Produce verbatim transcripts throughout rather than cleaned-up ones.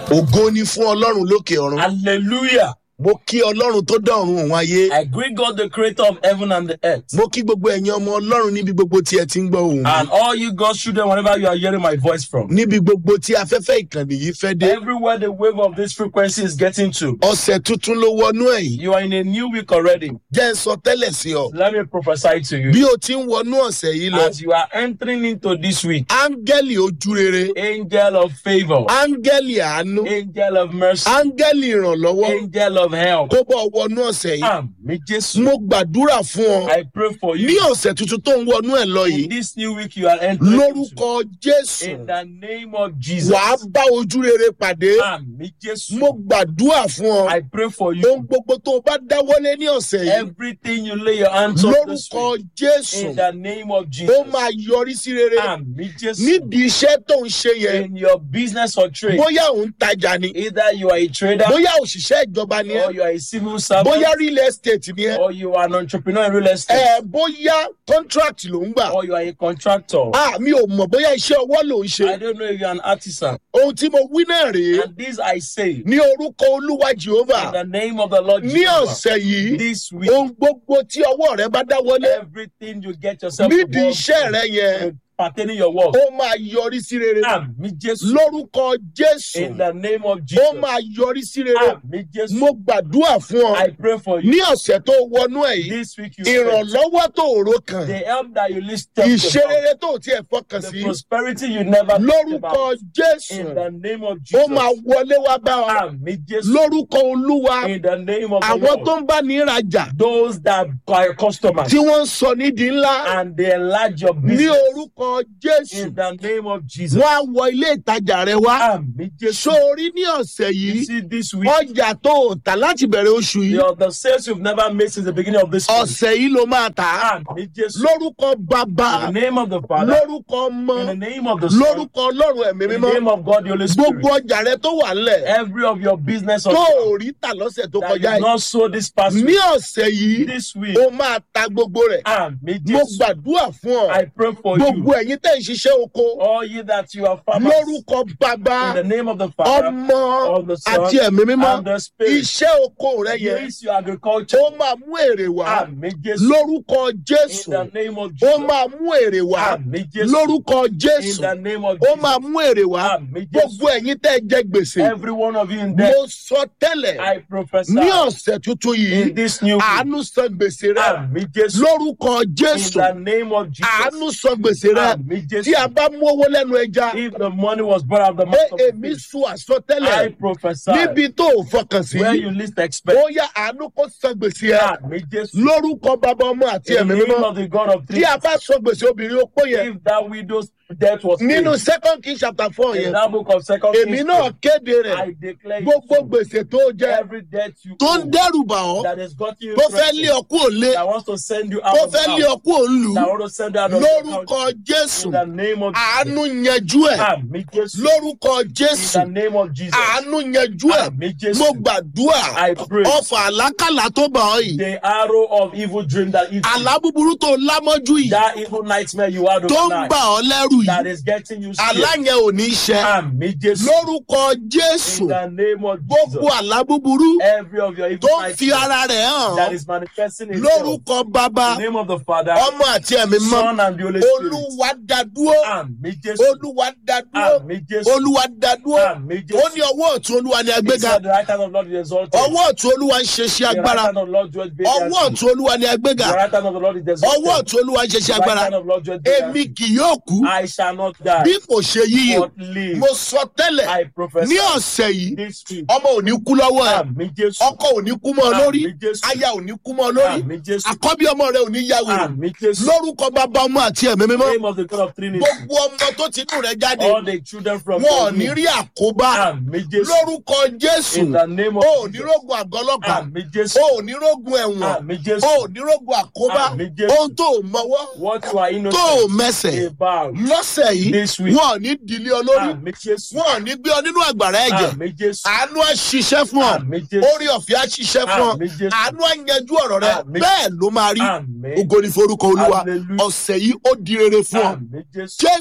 Ògo ni fún Ọlọ́run lókè ọ̀run. Hallelujah. Mo kí Ọlọ́run tó dá ọ̀run òun ayé. I greet God, the creator of heaven and the earth. Mo kí gbogbo ẹ̀yin ọmọ Ọlọ́run níbi gbogbo tí ẹ ti ń gbọ́ ohùn mi. And all you God's children, wherever you are hearing my voice from. Níbi gbogbo tí afẹ́fẹ́ ìkànnì yìí fẹ́ dé. Everywhere the wave of this frequency is getting to. Ọ̀sẹ̀ tuntun ló wọnú ẹ̀ yìí. You are in a new week already. Jẹ́ ń sọ tẹ́lẹ̀ sí ọ. Let me prophesy to you. Bí o ti ń wọnú ọ̀sẹ̀ yìí lọ. As you are entering into this week, Áńgẹ́lì ojú rere. angel of favor, Áńgẹ́lì àánú. angel of mercy, Áńgẹ́lì ìrànlọ́wọ́. angel of help. Kó bọ̀ wọnú ọ̀sẹ̀ yìí. Àmín Jésù. Mo gbàdúrà fún ọ. I pray for Ní you. ọ̀sẹ̀ tuntun tó ń wọnú ẹ̀ lọ In yìí. this new week you are entering into. Lórúkọ Jésù. In the name of Jesus. Wàá bá ojú rere pàdé. Àmín Jésù. Mo gbàdúrà fún ọ. I pray for Ohun you. gbogbo tó o bá dáwọ́lé ní ọ̀sẹ̀ yìí. Everything you lay your hands on this Lórúkọ week. Jésù. In the name of Ó Jesus. máa yọrí sí rere. Àmín Jésù. Nídìí iṣẹ́ tó ń ṣe yẹn. In your business or trade. Bóyá ò ń tajà ni. Either you are a trader Bóyá òṣìṣẹ́ ìjọba ni or ẹ́. you are a civil servant Bóyá real estate ni ẹ́. or you are an entrepreneur in real estate Ẹ bóyá contract ló ń gbà. or you are a contractor. Ah, mi ò mọ̀ bóyá iṣẹ́ ọwọ́ ló ń I ṣe. don't know if you are an artisan. Ohun tí mo wí náà rèé. And this I say Ní orúkọ Olúwa in Jèhófà. the name of the Lord Ní Jesus. ọ̀sẹ̀ yìí. This week, Ohun gbogbo tí ọwọ́ rẹ bá dáwọ́lé. everything you get yourself Nídìí involved iṣẹ́ rẹ yẹn. in, pertaining your work. Ó máa yọrí sí rere. Àmín Jésù. Lórúkọ Jésù. In the name of Ó Jesus. máa yọrí sí rere. Àmín Jésù. Mo gbàdúrà fún ọ. I pray for you. Ní ọ̀sẹ̀ tó wọnú ẹ̀ yìí. This week you pray. Ìrànlọ́wọ́ tó rò The kàn. help that you least talk Ìṣe about. rere tó tiẹ̀ fọkàn The sí. prosperity you never talk Lórúkọ about. Jésù. In the name of Ó Jesus. máa wọlé wá bá ọ. Àmín Jésù. Lórúkọ Olúwa. In the name of the Àwọn tó Lord. ń bá ní ìrajà. Those that are customers Tí wọ́n ń sọ nídìí ńlá. and they enlarge your Ní business. orúkọ Jésù. In the name of Jesus. Wọ́n á wọ ilé ìtajà rẹ wá. Àmín Jésù. Sórí ní ọ̀sẹ̀ You yìí. see this week, Ọjà tó o tà láti bẹ̀rẹ̀ oṣù yìí. the, the sales you've never made since the beginning of this month. Ọ̀sẹ̀ yìí ló máa tà á. Àmín Jésù. Lórúkọ Bàbá. In the name of the Father. Lórúkọ Ọmọ. In the name of the Son. Lórúkọ Ọlọ́run ẹ̀mí In the mímọ́. name of God, the Holy Spirit. Gbogbo ọjà rẹ tó wà ńlẹ̀. Every of your business Tó or o rí tà lọ́sẹ̀ tó that kọjá you yìí. not sold this past Ní week, ọ̀sẹ̀ yìí. this week. O máa ta gbogbo rẹ̀. Àmín Mo Jésù. gbàdúrà fún I ọ. pray for Gbogbo you. ẹ̀yin tẹ̀ ń ṣiṣẹ́ oko. All ye that you are farmers. Lórúkọ Bàbá. In the name of the Father, Ọmọ of the Son, àti ẹ̀mí mímọ́. and the Spirit. Iṣẹ́ oko rẹ yẹn. Use your agriculture. Ó máa mú èrè wá. Àmín Jésù. Lórúkọ In Jésù. the name of Ó Jesus. máa mú èrè wá. Àmín Jésù. Lórúkọ In Jésù. the name of Ó Jesus. máa mú èrè wá. Àmín Jésù. Gbogbo ẹ̀yin tẹ́ ẹ jẹ gbèsè. Every one of you in there, Mo sọ tẹ́lẹ̀ I prophesy ní ọ̀sẹ̀ tuntun in yìí. this new week. Àánú san gbèsè rẹ. Àmín Jésù. Lórúkọ In Jésù. the name of Jesus. Àánú san gbèsè rẹ. Àmín Tí a Jésù. bá mú owó lẹ́nu ẹja. If the money was brought out of the Ẹ mouth of the èmi fish, sọ I àsọtẹ́lẹ̀. prophesy Níbi tó o fọkàn sí. where you least expect. Ó yá àánú kó san gbèsè ẹ. Àmín Jésù. Lórúkọ Bàbá Ọmọ àti In the ẹ̀mí name mímọ́. of the God of three. Tí a bá san gbèsè obìnrin opó yẹn. If that widow's death was paid, Nínú second king chapter four in yẹn. that book of Second Èmi Kings, náà kéde rẹ̀. I declare Gbogbo you gbèsè tó jẹ. every debt you Tó ń owe dẹ́rù bà ọ́. that has got you Tó fẹ́ lé interested, ọkú òlé. that wants to send you out Tó of the fẹ́ lé house, ọkú òǹlù. that want to send you out of the Lórúkọ country. Jésù. In the name of Àánú yanjú ẹ̀. Àmín Jésù. Lórúkọ In Jésù. the name of Jesus. Àánú yanjú ẹ̀. Àmín Jésù. Mo gbàdúrà. I pray. Ọfà àlákàlà tó bà ọ́ yìí. The arrow of evil dream that eats you, Àlá búburú tó lámọ́jú yìí. that evil nightmare you had Tó ń overnight, bà ọ́ lẹ́rù that yìí. is getting you Àlá scared. yẹn ò ní ṣẹ. Àmín Jésù. Lórúkọ Jésù. In the name of Gbogbo Jesus. àlá búburú Every of your evil tó ń fi nightmare ara rẹ̀ that hàn. is manifesting itself. Lórúkọ Bàbá. In the name of the Father, Ọmọ àti ẹ̀mí mọ́. Son, and the Holy Spirit. Olúwa dá dúró. Àmín Jésù. Olúwa dá dúró. Àmín Jésù. Olúwa dá dúró. Àmín Ó Jésù. ní ọwọ́ ọ̀tún Olúwa ni He agbéga. said the right hand of the Lord is exalted. Ọwọ́ ọ̀tún Olúwa ń ṣe iṣẹ́ The right agbára. hand of the Lord doeth great Ọwọ́ things. ọ̀tún Olúwa ni agbéga. The right hand of the Lord is exalted. Ọwọ́ ọ̀tún Olúwa ń ṣe iṣẹ́ The right agbára. hand of the Lord doeth great Èmi things. kì yóò kú I shall not die, bí kò ṣe yíyè. but live. Mo sọ tẹ́lẹ̀ I prophesy ní ọ̀sẹ̀ yìí. this week. Ọmọ ò ní kú lọ́wọ́ ẹ̀. Àmín Jésù. Ọkọ ò ní kú mọ́ ọ lórí. Àmín Jésù. Aya ò ní kú mọ́ ọ lórí. Àmín Jésù. Àkọ́bí ọmọ rẹ ò ní ya wèrè. Àmín Jésù. Lórúkọ Bàbá Ọmọ àti ẹ̀mí In the mímọ́. name of the God of Trinity. Gbogbo ọmọ tó ti nù rẹ jáde. All the children from Wọn ò your ní womb. rí àkóbá. Àmín Jésù. Lórúkọ Jésù. In the name of O ò ní Jesus. rógun àgọ́ ọlọ́pàá. Àmín Jésù. O ò ní rógun ẹ̀wọ̀n. Àmín Jésù. O ò ní rógun àkóbá. Àmín Jésù. Ohun tó o mọwọ́. What you are Tó o innocent mẹsẹ̀. about. Lọ́sẹ̀ yìí. This week. Wọn ò ní dìlé ọ lórí. Àmín Jésù. Wọn ò ní gbé ọ nínú àgbàrá ẹ̀jẹ̀. Àmín Jésù. Àánú á ṣiṣẹ́ fún ọ. Àmín Jésù. Orí ọ̀fẹ́ á ṣiṣẹ́ fún ọ. Àmín Jésù. Àánú á yanjú ọ̀rọ̀ rẹ. Àmín. Bẹ́ẹ̀ ló máa rí. Àmín. Ògo ni forúkọ Olúwa. Hallelujah. Ọ̀sẹ̀ yìí ó di rere fún ọ. Àmín Jésù. Jésù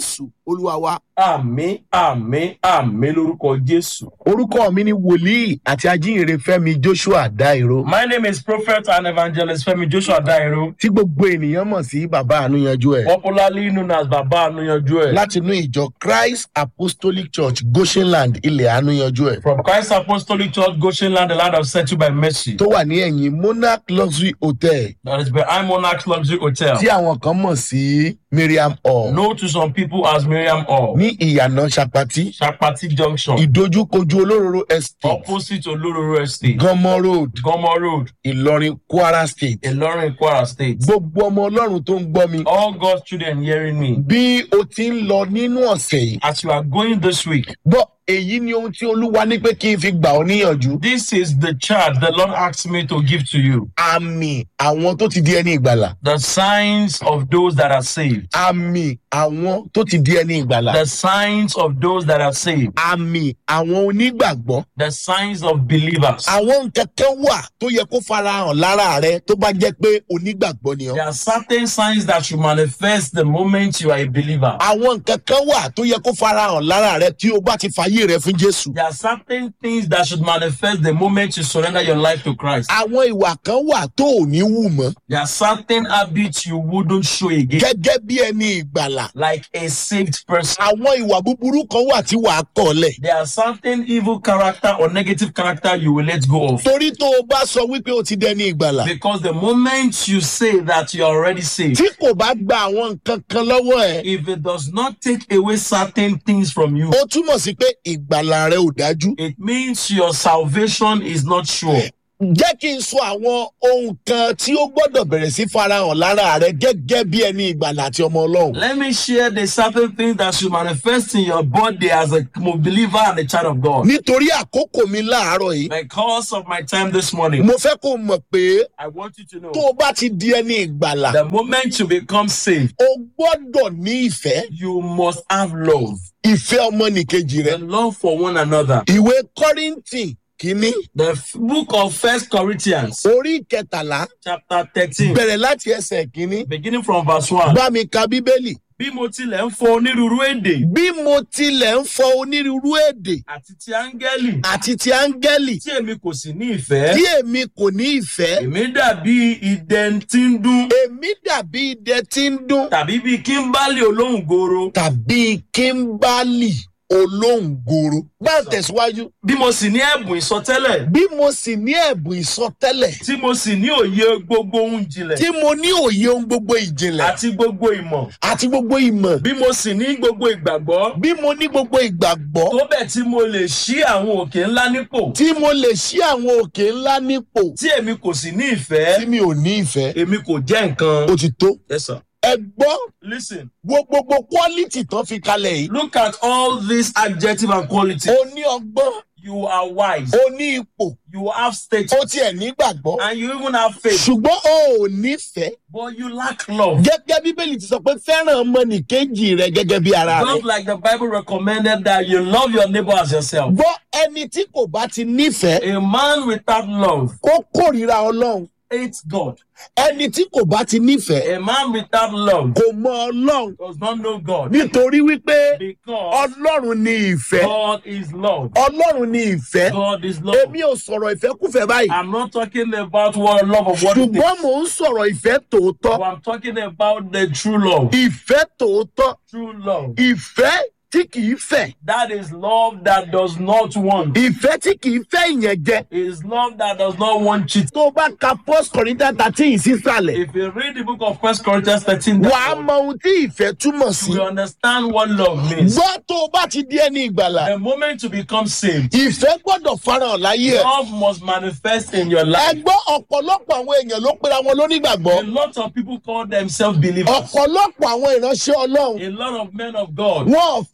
olúwa wa. Àmín, àmín, àmín lórúkọ Jésù. orúkọ mi ni wòlíì àti ajínrere Fẹ́mi Joshua Dairo My name is Prophet and Evangelist Femi Joshua Dairo, tí gbogbo ènìyàn mọ̀ sí bàbá àánú yanjú ẹ̀ popularly known as Baba Anuyanju Ẹ. láti inú ìjọ Christ Apostolic Church Goshenland ilẹ̀ àánú yanjú ẹ̀ From Christ Apostolic Church, Goshen Land, the land of settled by mercy. tó wà ní ẹ̀yìn Monarch Luxury Hotel That is behind Monarch Luxury Hotel. tí àwọn kan mọ̀ sí Miriam Hall Known to some people as Miriam Hall. ní ìyànà Ṣapati Shapati Junction. ìdojúkojú Olóróró Estate Opposite Olororo Estate. Gánmọ́ Road Gomo Road, Ìlọrin Kwara State. Ilorin, Kwara State. Gbogbo ọmọ Ọlọ́run tó ń gbọ́ mi All God's children hearing me. bí o ti ń lọ nínú ọ̀sẹ̀ yìí As you are going this week, gbọ́ èyí ni ohun tí Olúwa ní pé kí n fi gbà ọ́ níyànjú. this is the charge the Lord asked me to give to you. Àmì àwọn tó ti di ẹni ìgbàlà. The signs of those that are saved. Àmì àwọn tó ti di ẹni ìgbàlà. The signs of those that are saved. Àmì àwọn onígbàgbọ́. The signs of believers. Àwọn nǹkan kan wà tó yẹ kó farahàn lára rẹ tó bá jẹ́ pé onígbàgbọ́ ni ọ́. There are certain signs that should manifest the moment you are a believer. Àwọn nǹkan kan wà tó yẹ kó farahàn lára rẹ tí o bá ti fayé rẹ fún Jésù. There are certain things that should manifest the moment you surrender your life to Christ. Àwọn ìwà kan wà tó ò ní wù mọ́ There are certain habits you wouldn't show again, gẹ́gẹ́ bí ẹni ìgbàlà. like a saved person. Àwọn ìwà búburú kan wà tí wàá kọ̀ lẹ̀. There are certain evil character or negative character you will let go of. Torí tó o bá sọ wípé o ti dẹni ìgbàlà. Because the moment you say that you are already saved, Tí kò bá gba àwọn nǹkan kan lọ́wọ́ ẹ̀, if it does not take away certain things from you, ó túmọ̀ sí pé ìgbàlà rẹ ò dájú. it means your salvation is not sure. Jẹ́ kí n sọ àwọn ohun kan tí ó gbọ́dọ̀ bẹ̀rẹ̀ sí farahàn lára rẹ gẹ́gẹ́ bí ẹni ìgbàlà àti ọmọ Ọlọ́run. Let me share the certain things that should manifest in your body as a believer and a child of God. Nítorí àkókò mi láàárọ̀ yìí, Because of my time this morning, mo fẹ́ kó o mọ̀ pé I want you to know, tó o bá ti di ẹni ìgbàlà, the moment you become saved, o gbọ́dọ̀ ní ìfẹ́, you must have love. ìfẹ́ ọmọnìkejì rẹ. The love for one another. Ìwé Kọ́ríńtì kìíní The f- book of First Corinthians, orí kẹtàlá chapter thirteen, bẹ̀rẹ̀ láti ẹsẹ̀ kìíní. beginning from verse one. Bá mi ka Bíbélì. Bí mo tilẹ̀ ń fọ onírúurú èdè Bí mo tilẹ̀ ń fọ onírúurú èdè àti ti áńgẹ́lì àti ti áńgẹ́lì tí èmi kò sì ní ìfẹ́, tí èmi kò ní ìfẹ́, èmi dàbí idẹ tí ń dún èmi dàbí idẹ tí ń dún tàbí bí kíńbálì olóhùn goro. tàbí kíńbálì olóńgòrò. Bá a tẹ̀síwájú. Bí mo sì ní ẹ̀bùn ìsọtẹ́lẹ̀, Bí mo sì ní ẹ̀bùn ìsọtẹ́lẹ̀, tí mo sì ní òye gbogbo ohun ìjìnlẹ̀ tí mo ní òye ohun gbogbo ìjìnlẹ̀ àti gbogbo ìmọ̀, àti gbogbo ìmọ̀, bí mo sì ní gbogbo ìgbàgbọ́, bí mo ní gbogbo ìgbàgbọ́, tó bẹ́ẹ̀ tí mo lè ṣí àwọn òkè ńlá nípò, tí mo lè ṣí àwọn òkè ńlá nípò, tí èmi kò sì ní ìfẹ́, tí mi ò ní ìfẹ́, èmi kò jẹ́ nǹkan. ó ti tó. Yes, sir. Ẹ gbọ́ Listen, wo gbogbo quality tán fi kalẹ̀ yìí. look at all these adjective and qualities. O ní ọgbọ́n, You are wise, o ní ipò, you have status, o tiẹ̀ nígbàgbọ́. and you even have faith, Ṣùgbọ́n o ò nífẹ̀ẹ́. but you lack love. Gẹ́gẹ́ Bíbélì ti sọ pé fẹ́ràn ọmọnìkejì rẹ gẹ́gẹ́ bí ara Just rẹ. like the Bible recommended that you love your neighbor as yourself. Gbọ́ ẹni tí kò bá ti nífẹ̀ẹ́ A man without love kó kórìíra Ọlọ́run. hates God. Ẹni tí kò bá ti nífẹ̀ẹ́ A man without love kò mọ Ọlọ́run does not know God, nítorí wípé because Ọlọ́run ni ìfẹ́. God is love. Ọlọ́run ni ìfẹ́. God is love. Èmi ò sọ̀rọ̀ ìfẹ́kúfẹ́ báyìí. I'm not talking about what love of what it is, Ṣùgbọ́n mò ń sọ̀rọ̀ ìfẹ́ tòótọ́. but I'm talking about the true love. Ìfẹ́ tòótọ́. True love. Ìfẹ́ tí kìí fẹ́. That is love that does not want. Ìfẹ́ tí kìí fẹ́ ìyànjẹ. Is love that does not want cheat. Tó o bá ka First Corinthians thirteen sísàlẹ̀, If you read the book of First Corinthians thirteen, wàá mọ ohun tí ìfẹ́ túmọ̀ sí. you will understand what love means. Gbọ́ tó o bá ti di ẹni ìgbàlà, The moment you become saved, ìfẹ́ gbọ́dọ̀ farahàn láyé ẹ̀. love must manifest in your life. Ẹ gbọ́ ọ̀pọ̀lọpọ̀ àwọn èèyàn ló pera wọn A lónígbàgbọ́. lot of people call themselves believers. Ọ̀pọ̀lọpọ̀ àwọn ìránṣẹ́ Ọlọ́run A lot of men of God, wọn ò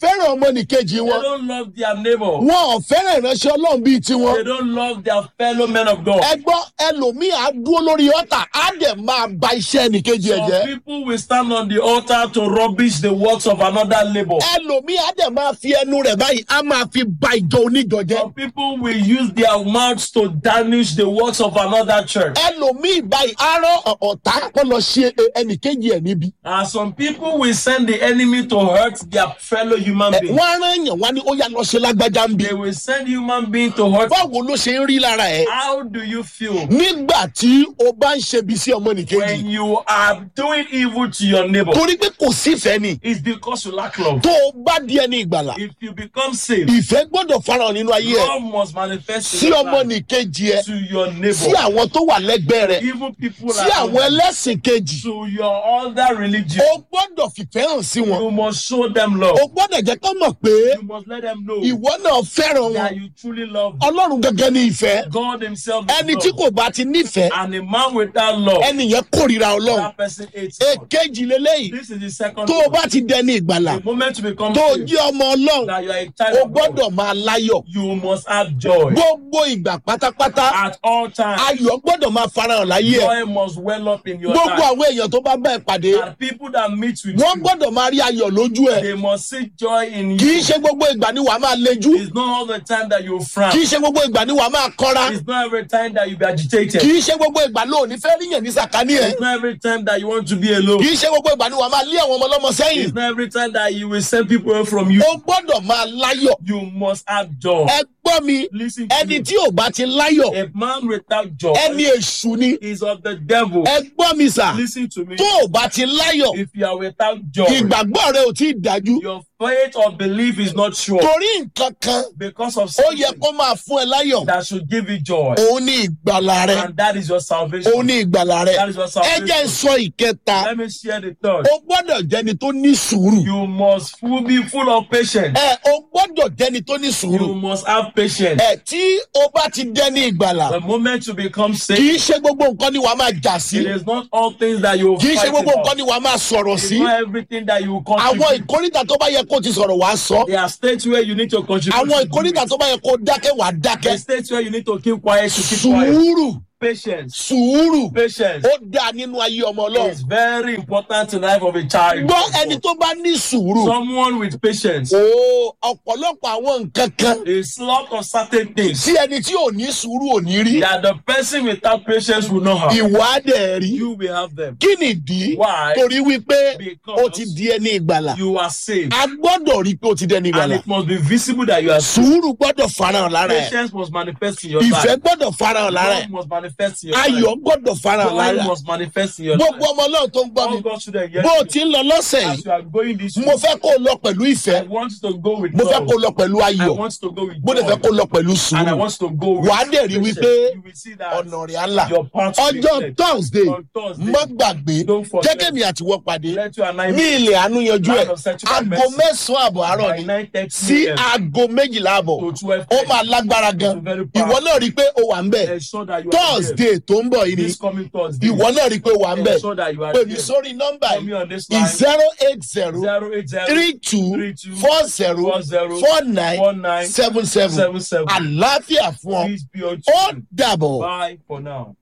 fẹ́ràn ọmọnìkejì They wọn. don't love their neighbor. Wọn ò fẹ́ràn ìránṣẹ́ Ọlọ́run bíi tiwọn. They don't love their fellow men of God. Ẹ gbọ́ ẹlòmíì á dúró lórí ọ̀tà á dẹ̀ máa ba iṣẹ́ ẹnìkejì ẹ̀ Some jẹ́. people will stand on the altar to rubbish the works of another labor. Ẹlòmíì á dẹ̀ máa fi ẹnu rẹ̀ báyìí á máa fi ba ìjọ oníjọ jẹ́. Some people will use their mouths to tarnish the works of another church. Ẹlòmíì báyìí á rán ọ̀tá kó lọ ṣe ẹnìkejì ẹ̀ níbi. And some people will send the enemy to hurt their fellow human being. Wọ́n á rán èèyàn wá ní ó yá lọ ṣe lágbájá ń bí. They will send human being to hurt. Báwo ló ṣe ń rí lára ẹ̀? How do you feel Nígbà tí o bá ń ṣe bí sí ọmọnìkejì. when you are doing evil to your neighbor? Torí pé kò sífẹ̀ẹ́ ni. It's because you lack love. Tó o bá di ẹni ìgbàlà. If you become saved, Ìfẹ́ gbọ́dọ̀ farahàn nínú ayé ẹ̀. love must manifest Sí in your life ọmọnìkejì ẹ̀. to your neighbor, Sí àwọn tó wà lẹ́gbẹ̀ẹ́ rẹ̀. evil people Sí àwọn around you, ẹlẹ́sìn kejì. to your other religion. O gbọ́dọ̀ fìfẹ́ hàn sí wọn. You must show them love. O gbọ́dọ̀ jẹ́ kó mọ̀ pé You must let them know ìwọ náà fẹ́ràn wọn. that you truly love them. Ọlọ́run gẹ́gẹ́ ní ìfẹ́. God himself is Ẹni tí love. kò bá ti nífẹ̀ẹ́, And a man without love, ẹni yẹn kórìíra Ọlọ́run. that person hates God. Èkejì leléyìí, This is the second tó o one. bá ti dẹni ìgbàlà, The moment you become tó o saved, jẹ́ ọmọ Ọlọ́run, that you are a o child of God, gbọ́dọ̀ máa láyọ̀. you must have joy. Gbogbo ìgbà pátápátá, At all times, ayọ̀ gbọ́dọ̀ máa farahàn láyé ẹ̀. joy must well up in your Gbogbo life. àwọn èèyàn tó bá bá ẹ pàdé, And people that meet with wọ́n you, gbọ́dọ̀ máa rí ayọ̀ lójú ẹ̀. they must see joy in Kì í you. ṣe gbogbo ìgbà ni wàá máa lejú. It's not all the time that you frown. Kì í ṣe gbogbo ìgbà ni wàá máa kọ́ra. It's not every time that you be agitated. Kì í ṣe gbogbo ìgbà ló ní fẹ́ ríyàn ní sàkání ẹ̀. It's not every time that you want to be alone. Kì í ṣe gbogbo ìgbà ni wàá máa lé àwọn ọmọ ọlọ́mọ sẹ́yìn. It's not every time that you will send people away from you. O gbọ́dọ̀ máa láyọ̀. You must have joy. Ẹ gbọ́ mi, Listen to ẹni me. tí ò bá ti láyọ̀, A man without joy ẹni èṣù ni. is of the devil. Ẹ gbọ́ mi sà, Listen to me. tó ò bá ti láyọ̀, If you are without joy, ìgbàgbọ́ rẹ ò tí ì dájú. your faith or belief is not sure. Torí nǹkan kan, Because of ó yẹ something kó máa fún ẹ láyọ̀. that should give you joy. Òun ní ìgbàlà rẹ. And that is your salvation. Òun ní ìgbàlà rẹ. That is your Ẹ jẹ́ ń salvation. sọ ìkẹta. Let me share the third. O gbọ́dọ̀ jẹ́ni tó ní sùúrù. You must full be full of patience. Ẹ o gbọ́dọ̀ jẹ́ni tó ní You sùúrù. must have patience. Ẹ tí o bá ti dẹ́ni ìgbàlà, The moment you become kì saved, í ṣe gbogbo nǹkan ni wàá máa jà sí. it is not all things that you Kì í ṣe fight gbogbo about. nǹkan ni wàá máa sọ̀rọ̀ It's sí. not everything that you Àwọn contribute. ìkórìtà tó bá yẹ kó ti sọ̀rọ̀ wàá sọ. There are states where you need to contribute. Àwọn to do ìkórìtà it. tó bá yẹ kó dákẹ́ wàá There are dákẹ́. states where you need to keep quiet to keep quiet. Sùúrù, Patience. sùúrù, Patience ó dáa nínú ayé ọmọ Ọlọ́run. is very important in the life of a child. Gbọ́ ẹni tó bá ní sùúrù. Someone with patience O ọ̀pọ̀lọpọ̀ àwọn nǹkan kan is lot of certain things tí ẹni tí ò ní sùúrù ò ní rí. that the person without patience will not have. Ìwà dẹ̀ rí. You will have them. Kí nìdí? Why? Torí wípé Because ó ti di ẹni ìgbàlà. You are saved. A gbọ́dọ̀ rí pé ó ti dẹni And ìgbàlà. it must be visible that you are saved. Sùúrù gbọ́dọ̀ farahàn lára ẹ̀. Patience must manifest in your Ìfẹ́ life. gbọ́dọ̀ farahàn lára Love ẹ̀. must manifest in your life. Ayọ̀ gbọ́dọ̀ farahàn lára Joy ẹ̀. must manifest in your Gbogbo life. ọmọ Ọlọ́run tó ń gbọ́ mi. All God's children, yes, Bó o ti ń lọ lọ́sẹ̀ as yìí, you are going this mo week, fẹ́ kó o lọ pẹ̀lú I ìfẹ́. want you to go with Mo fẹ́ love. kó o lọ pẹ̀lú I ayọ̀. want you to go with Mo dẹ̀ fẹ́ kó joy. o lọ pẹ̀lú And I sùúrù. want you to go with Wàá dẹ̀ rí patience. wípé You will see that ọ̀nà rẹ̀ á là. your path will be Ọjọ́ clear. Thursday, On Thursday, má gbàgbé, don't forget. jẹ́ kémi àtiwọ́ pàdé let you and I ní meet ilẹ̀ àánú yanjú ẹ̀. Land of settlement Aago mercy. mẹ́sàn-án àbọ̀ àárọ̀ by ni nine thirty sí a m aago méjìlá àbọ̀. to twelve Ó p m máa lágbára gan. It's very powerful. Ìwọ náà rí i pé o wà ń bẹ̀. Ensure that you are there. Thursday tó ń bọ̀ yìí ni This coming Thursday. ìwọ náà rí i pé o wà ń bẹ̀. Ensure that you are Pè mí there. sórí nọ́mbà Call me yìí on this line. zero eight zero zero eight zero three two three two four zero four zero four nine four nine seven seven. seven seven. Àlàáfíà fún ọ. Please be on Ó tune. dàbọ̀. Bye for now.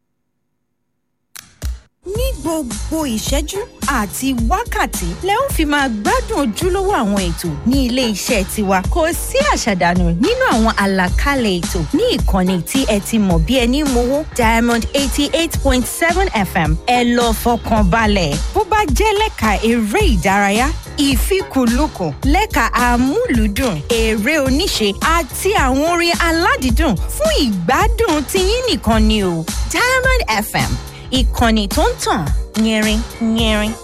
ní gbogbo ìṣẹ́jú àti wákàtí lẹ ó fi máa gbádùn ojúlówó àwọn ètò ní ilé iṣẹ́ tiwa kò sí àṣàdànù nínú àwọn àlàkalẹ̀ ètò ní ìkànnì tí ẹ ti mọ̀ bí ẹni mowó Diamond eighty eight point seven F M ẹ lọ fọkàn balẹ̀ bó bá jẹ́ lẹ́ka eré ìdárayá ìfikùnlukùn lẹ́ka amúlùúdùn eré oníṣe àti àwọn orin aládìídùn fún ìgbádùn tiyín nìkan ni o Diamond F M ìkànnì tó ń tàn yẹrin yẹrin.